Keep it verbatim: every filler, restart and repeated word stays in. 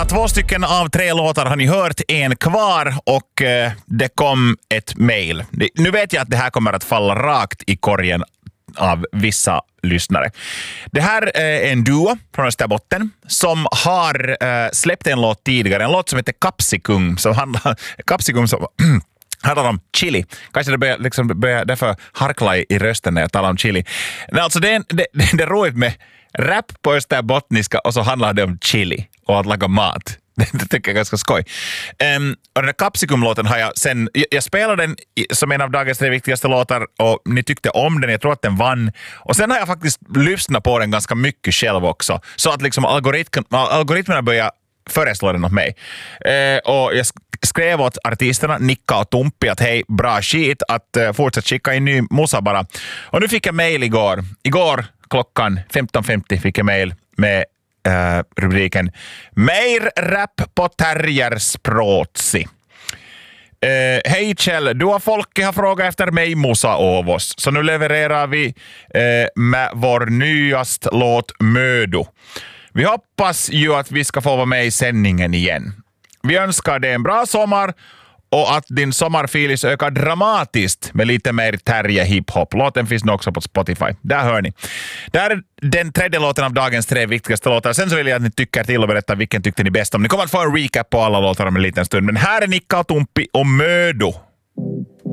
Ja, två stycken av tre låtar har ni hört, en kvar och eh, det kom ett mejl. Nu vet jag att det här kommer att falla rakt i korgen av vissa lyssnare. Det här är en duo från Österbotten som har äh, släppt en låt tidigare, en låt som heter Capsicum, som handlar, Capsicum som handlar om chili. Kanske det börjar, liksom, börjar därför harkla i, i rösten när jag talar om chili. Men alltså det, är, det, det är roligt med rap på österbottniska och så handlar det om chili och att laga mat. Det tycker jag är ganska skoj. Um, och den här Capsicum-låten har jag sen... Jag, jag spelade den i, som en av dagens tre viktigaste låtar och ni tyckte om den. Jag tror att den vann. Och sen har jag faktiskt lyssnat på den ganska mycket själv också. Så att liksom algoritm, algoritmerna börjar föreslå den åt mig. Uh, och jag skrev åt artisterna Nicka och Tumpi att hej, bra skit att uh, fortsätta skicka in ny musa bara. Och nu fick jag mejl igår. Igår klockan femton femtio fick jag mejl med Uh, rubriken Mer rap på terrierspråtsi. Uh, Hej Kjell, du har folket har frågat efter mig Musa av oss. Så nu levererar vi uh, med vår nyaste låt Mödo. Vi hoppas ju att vi ska få vara med i sändningen igen. Vi önskar dig en bra sommar och att din sommarfilis ökar dramatiskt med lite mer terrier hiphop. Låten finns nu också på Spotify. Där hör ni. Det här är den tredje låten av dagens tre viktigaste låtar. Sen så vill jag att ni tycker till och berätta vilken tyckte ni bäst om. Ni kommer att få en recap på alla låtar om en liten stund. Men här är Nicka och Tumpi och Mödo.